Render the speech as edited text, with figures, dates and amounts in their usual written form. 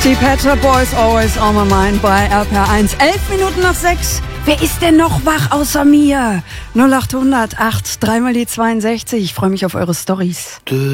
Die Pet Shop Boys, Always on my mind bei RPR1. 11 Minuten nach 6. Wer ist denn noch wach außer mir? 0800 8 3 mal die 62. Ich freue mich auf eure Storys.